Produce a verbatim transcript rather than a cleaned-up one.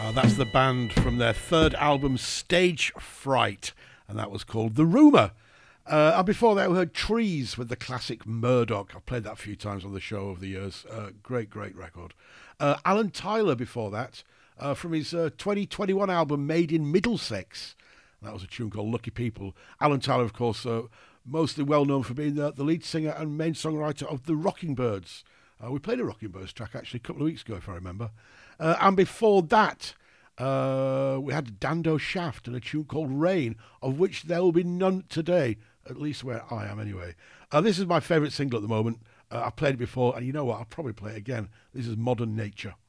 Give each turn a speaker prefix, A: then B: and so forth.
A: Uh, that's the band from their third album, Stage Fright, and that was called The Rumour. Uh, and before that, we heard Trees with the classic Murdoch. I've played that a few times on the show over the years. Uh, great, great record. Uh, Alan Tyler before that, uh, from his uh, twenty twenty-one album, Made in Middlesex. That was a tune called Lucky People. Alan Tyler, of course, uh, mostly well known for being the, the lead singer and main songwriter of the Rocking Birds. Uh, we played a Rocking Birds track, actually, a couple of weeks ago, if I remember. Uh, and before that, uh, we had Dando Shaft and a tune called Rain, of which there will be none today, at least where I am anyway. Uh, this is my favourite single at the moment. Uh, I've played it before, and you know what? I'll probably play it again. This is Modern Nature.